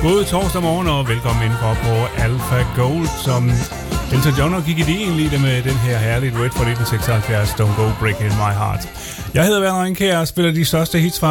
God torsdag morgen og velkommen indenfor på Alpha Gold, som Elton John gik i det egentlig med den her herlige duet fra 1976, Don't Go Breaking My Heart. Jeg hedder Werner Ringkjær og spiller de største hits fra